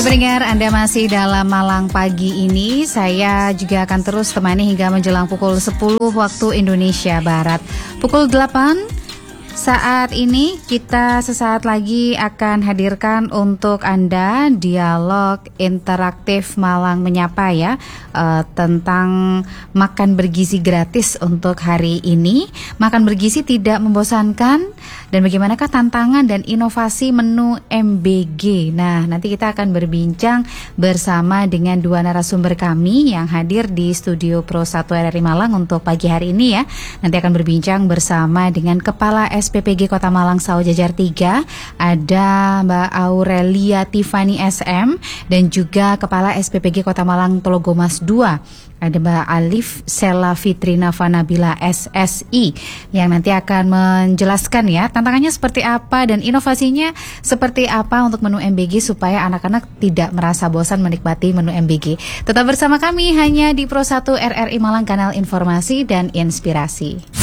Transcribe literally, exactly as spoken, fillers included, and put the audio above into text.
Pendengar, Anda masih dalam Malang Pagi ini. Saya juga akan terus temani hingga menjelang pukul sepuluh waktu Indonesia Barat. Pukul delapan saat ini kita sesaat lagi akan hadirkan untuk Anda dialog interaktif Malang Menyapa ya, uh, tentang makan bergizi gratis untuk hari ini. Makan bergizi tidak membosankan, dan bagaimanakah tantangan dan inovasi menu M B G. Nah, nanti kita akan berbincang bersama dengan dua narasumber kami yang hadir di studio Pro satu R R I Malang untuk pagi hari ini ya. Nanti akan berbincang bersama dengan Kepala S P P G Kota Malang Sao Jajar tiga, ada Mbak Aurelia Tiffany S M, dan juga Kepala S P P G Kota Malang Tologomas dua, ada Mbak Alif Sela Fitrina Vanabila S S I, yang nanti akan menjelaskan ya tantangannya seperti apa dan inovasinya seperti apa untuk menu M B G supaya anak-anak tidak merasa bosan menikmati menu M B G. Tetap bersama kami hanya di Pro satu R R I Malang, kanal informasi dan inspirasi.